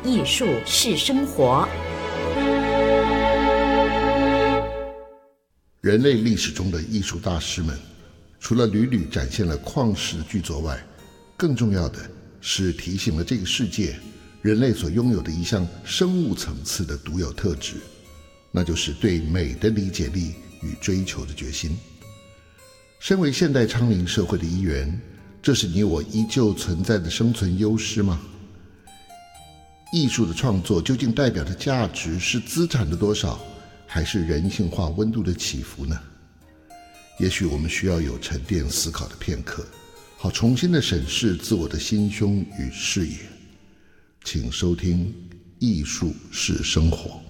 艺术是生活。 人类历史中的艺术大师们，除了屡屡展现了旷世的巨作外，更重要的是提醒了这个世界人类所拥有的一项生物层次的独有特质，那就是对美的理解力与追求的决心。身为现代昌龄社会的一员，这是你我依旧存在的生存优势吗？艺术的创作究竟代表的价值是资产的多少，还是人性化温度的起伏呢？也许我们需要有沉淀思考的片刻，好重新的审视自我的心胸与视野。请收听《艺术是生活》。